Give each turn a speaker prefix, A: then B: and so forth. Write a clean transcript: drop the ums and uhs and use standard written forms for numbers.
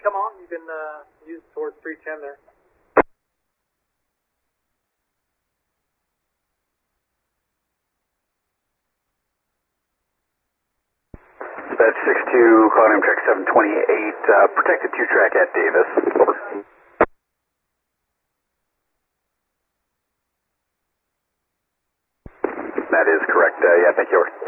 A: come on. You can use towards 310 there.
B: Dispatch 62, calling track 728, protected 2-track at Davis. Over. That is correct. Yeah, thank you. Over.